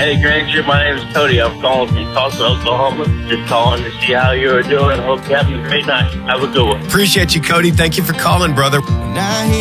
Hey, Granger, my name is Cody. I'm calling from Tulsa, Oklahoma. Just calling to see how you're doing. Hope you're having a great night. Have a good one. Appreciate you, Cody. Thank you for calling, brother.